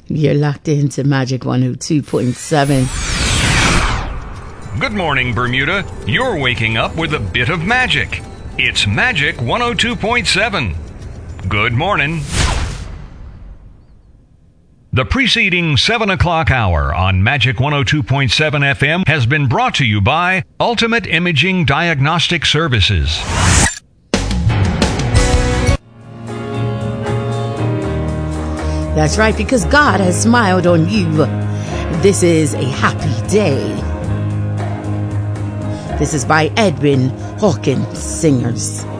You're locked into Magic 102.7. Good morning, Bermuda. You're waking up with a bit of magic. It's Magic 102.7. Good morning. The preceding 7 o'clock hour on Magic 102.7 FM has been brought to you by Ultimate Imaging Diagnostic Services. That's right, because God has smiled on you. This is a happy day. This is by Edwin Hawkins Singers.